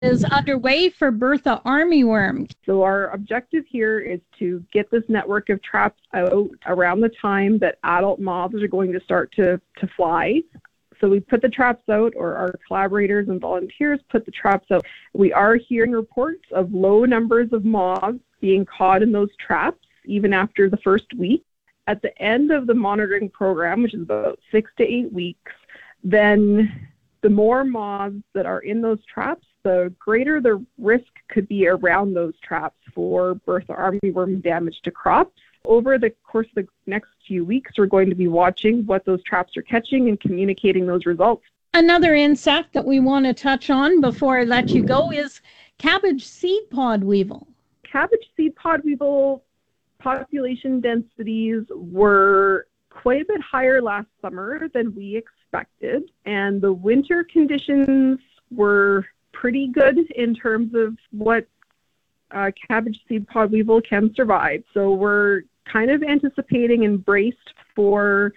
is underway for Bertha armyworm. So our objective here is to get this network of traps out around the time that adult moths are going to start to fly. So we put the traps out, or our collaborators and volunteers put the traps out. We are hearing reports of low numbers of moths being caught in those traps, even after the first week. At the end of the monitoring program, which is about 6 to 8 weeks, then the more moths that are in those traps, the greater the risk could be around those traps for Bertha armyworm damage to crops. Over the course of the next few weeks, we're going to be watching what those traps are catching and communicating those results. Another insect that we want to touch on before I let you go is cabbage seed pod weevil. Cabbage seed pod weevil population densities were quite a bit higher last summer than we expected, and the winter conditions were pretty good in terms of what cabbage seed pod weevil can survive. So we're kind of anticipating and braced for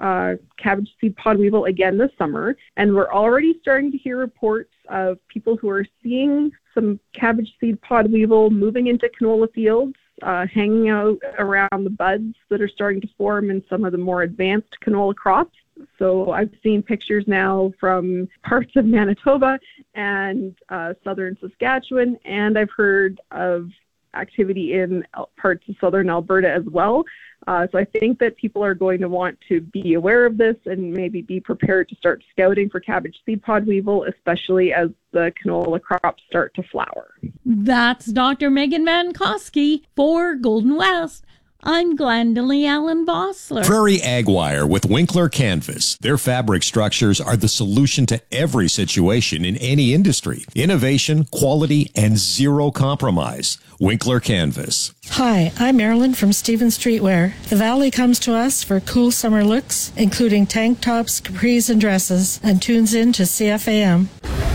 cabbage seed pod weevil again this summer. And we're already starting to hear reports of people who are seeing some cabbage seed pod weevil moving into canola fields, hanging out around the buds that are starting to form in some of the more advanced canola crops. So I've seen pictures now from parts of Manitoba and southern Saskatchewan, and I've heard of activity in parts of southern Alberta as well. So I think that people are going to want to be aware of this and maybe be prepared to start scouting for cabbage seed pod weevil, especially as the canola crops start to flower. That's Dr. Megan Mankowski for Golden West. I'm Glendalee Allen Vossler. Prairie Ag Wire with Winkler Canvas. Their fabric structures are the solution to every situation in any industry. Innovation, quality, and zero compromise. Winkler Canvas. Hi, I'm Marilyn from Stevens Streetwear. The Valley comes to us for cool summer looks, including tank tops, capris, and dresses, and tunes in to CFAM.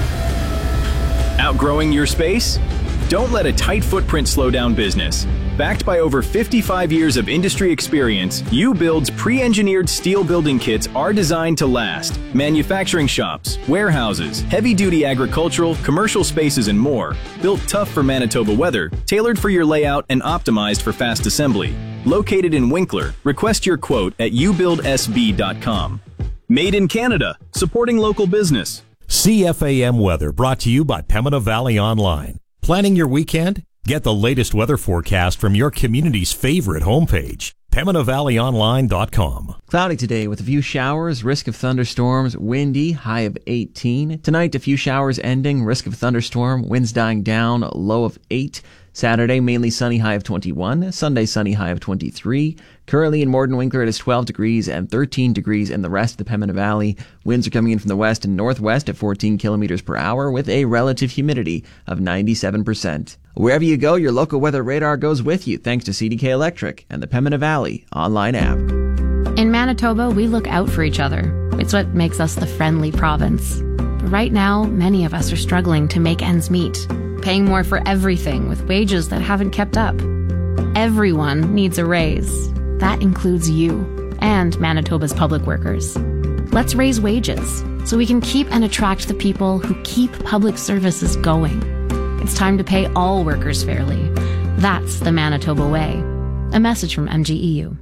Outgrowing your space? Don't let a tight footprint slow down business. Backed by over 55 years of industry experience, U-Build's pre-engineered steel building kits are designed to last. Manufacturing shops, warehouses, heavy-duty agricultural, commercial spaces, and more. Built tough for Manitoba weather, tailored for your layout, and optimized for fast assembly. Located in Winkler, request your quote at ubuildsb.com. Made in Canada, supporting local business. CFAM weather brought to you by Pembina Valley Online. Planning your weekend? Get the latest weather forecast from your community's favorite homepage, PembinaValleyOnline.com. Cloudy today with a few showers, risk of thunderstorms, windy, high of 18. Tonight, a few showers ending, risk of thunderstorm, winds dying down, low of 8. Saturday, mainly sunny, high of 21. Sunday, sunny, high of 23. Currently in Morden Winkler, it is 12 degrees and 13 degrees in the rest of the Pembina Valley. Winds are coming in from the west and northwest at 14 kilometers per hour with a relative humidity of 97%. Wherever you go, your local weather radar goes with you thanks to CDK Electric and the Pembina Valley online app. In Manitoba, we look out for each other. It's what makes us the friendly province. But right now, many of us are struggling to make ends meet, paying more for everything with wages that haven't kept up. Everyone needs a raise. That includes you and Manitoba's public workers. Let's raise wages so we can keep and attract the people who keep public services going. It's time to pay all workers fairly. That's the Manitoba way. A message from MGEU.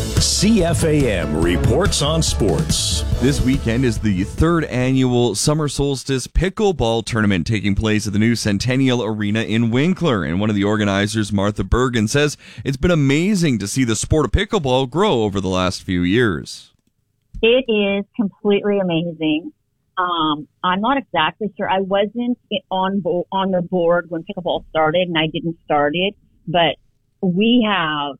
CFAM reports on sports. This weekend is the third annual Summer Solstice Pickleball Tournament taking place at the new Centennial Arena in Winkler. And one of the organizers, Martha Bergen, says it's been amazing to see the sport of pickleball grow over the last few years. It is completely amazing. I'm not exactly sure. I wasn't on the board when pickleball started, and I didn't start it, but we have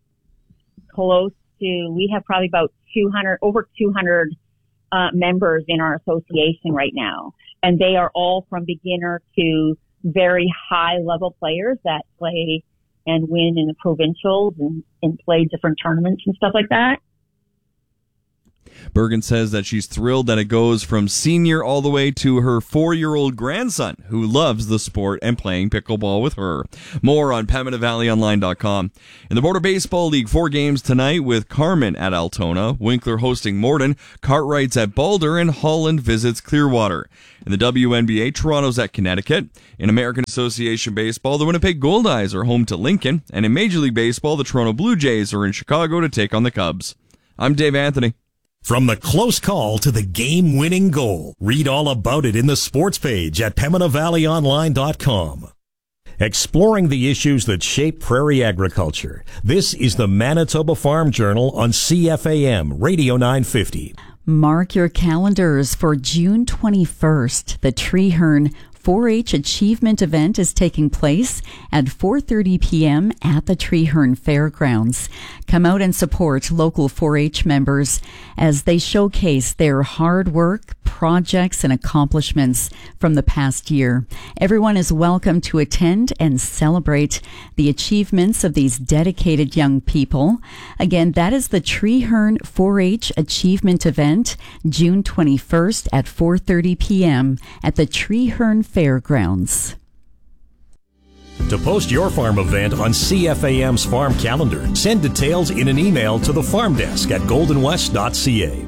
probably about 200 members in our association right now. And they are all from beginner to very high level players that play and win in the provincials and play different tournaments and stuff like that. Bergen says that she's thrilled that it goes from senior all the way to her 4-year-old grandson, who loves the sport and playing pickleball with her. More on PembinaValleyOnline.com. In the Border Baseball League, 4 games tonight with Carmen at Altona, Winkler hosting Morden, Cartwright's at Boulder, and Holland visits Clearwater. In the WNBA, Toronto's at Connecticut. In American Association Baseball, the Winnipeg Goldeyes are home to Lincoln. And in Major League Baseball, the Toronto Blue Jays are in Chicago to take on the Cubs. I'm Dave Anthony. From the close call to the game-winning goal, read all about it in the sports page at PembinaValleyOnline.com. Exploring the issues that shape prairie agriculture. This is the Manitoba Farm Journal on CFAM Radio 950. Mark your calendars for June 21st. The Treeherne 4-H Achievement event is taking place at 4:30 p.m. at the Treeherne Fairgrounds. Come out and support local 4-H members as they showcase their hard work, projects, and accomplishments from the past year. Everyone is welcome to attend and celebrate the achievements of these dedicated young people. Again, that is the Treeherne 4-H Achievement event, June 21st at 4:30 p.m. at the Treeherne Fairgrounds. To post your farm event on CFAM's farm calendar, send details in an email to the farm desk at goldenwest.ca.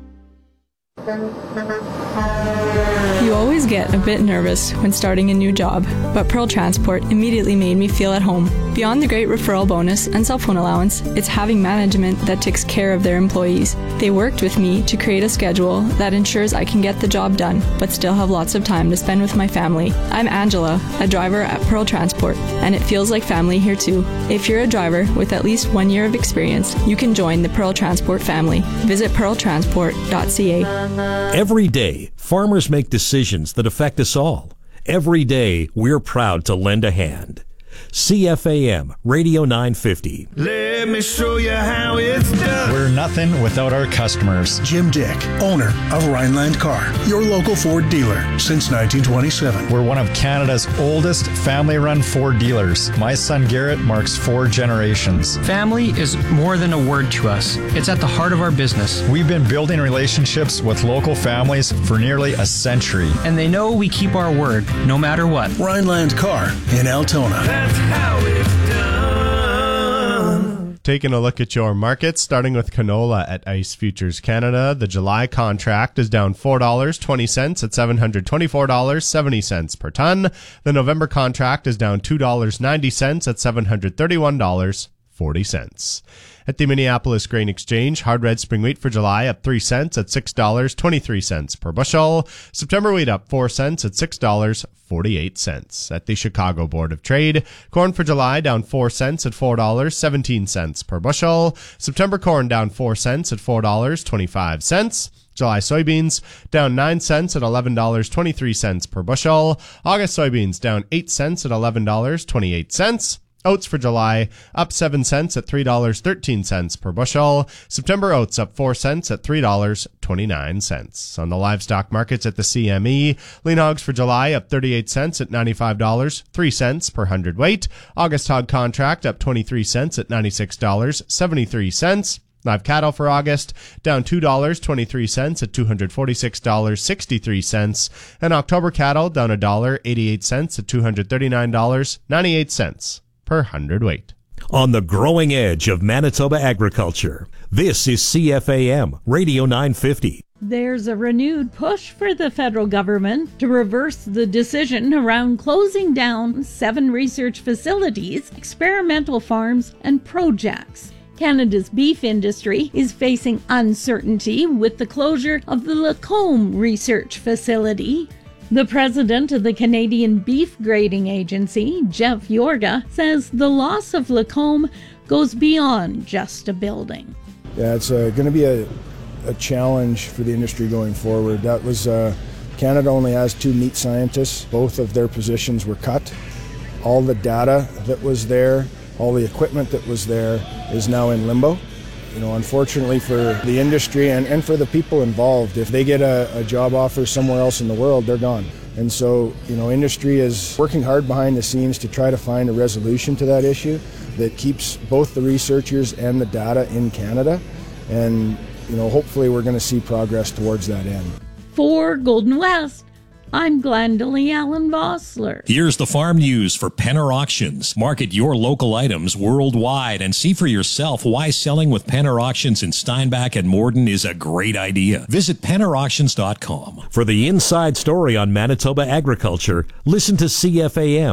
You always get a bit nervous when starting a new job, but Pearl Transport immediately made me feel at home. Beyond the great referral bonus and cell phone allowance, it's having management that takes care of their employees. They worked with me to create a schedule that ensures I can get the job done, but still have lots of time to spend with my family. I'm Angela, a driver at Pearl Transport, and it feels like family here too. If you're a driver with at least 1 year of experience, you can join the Pearl Transport family. Visit pearltransport.ca. Every day, farmers make decisions that affect us all. Every day, we're proud to lend a hand. CFAM Radio 950. Let me show you how it's done. We're nothing without our customers. Jim Dick, owner of Rhineland Car, your local Ford dealer since 1927. We're one of Canada's oldest family-run Ford dealers. My son Garrett marks 4 generations. Family is more than a word to us. It's at the heart of our business. We've been building relationships with local families for nearly a century. And they know we keep our word, no matter what. Rhineland Car in Altona. That's how it's done. Taking a look at your markets, starting with canola at Ice Futures Canada. The July contract is down $4.20 at $724.70 per ton. The November contract is down $2.90 at $731.40. At the Minneapolis Grain Exchange, hard red spring wheat for July up 3 cents at $6.23 per bushel. September wheat up 4 cents at $6.48. At the Chicago Board of Trade, corn for July down 4 cents at $4.17 per bushel. September corn down 4 cents at $4.25. July soybeans down 9 cents at $11.23 per bushel. August soybeans down 8 cents at $11.28. Oats for July up 7 cents at $3.13 per bushel. September oats up 4 cents at $3.29. On the livestock markets at the CME, lean hogs for July up 38 cents at $95.03 per hundredweight. August hog contract up 23 cents at $96.73. Live cattle for August down $2.23 at $246.63. And October cattle down $1.88 at $239.98 per hundredweight. On the growing edge of Manitoba agriculture, this is CFAM Radio 950. There's a renewed push for the federal government to reverse the decision around closing down 7 research facilities, experimental farms, and projects. Canada's beef industry is facing uncertainty with the closure of the Lacombe Research Facility. The president of the Canadian Beef Grading Agency, Jeff Yorga, says the loss of Lacombe goes beyond just a building. Yeah, it's going to be a challenge for the industry going forward. That was Canada only has 2 meat scientists. Both of their positions were cut. All the data that was there, all the equipment that was there is now in limbo. You know, unfortunately for the industry and for the people involved, if they get a job offer somewhere else in the world, they're gone. And so, you know, industry is working hard behind the scenes to try to find a resolution to that issue that keeps both the researchers and the data in Canada. And, hopefully we're going to see progress towards that end. For Golden West, I'm Glendalee Allen Vossler. Here's the farm news for Penner Auctions. Market your local items worldwide and see for yourself why selling with Penner Auctions in Steinbach and Morden is a great idea. Visit PennerAuctions.com. For the inside story on Manitoba agriculture, listen to CFAM.